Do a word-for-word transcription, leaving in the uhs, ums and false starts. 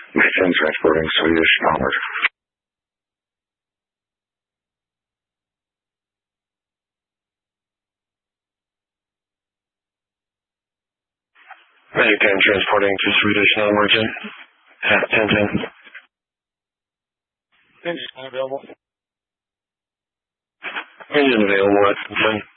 Mayton transporting Swedish onward. Mayton transporting to Swedish onward at ten ten. Engine available. Engine available at ten ten.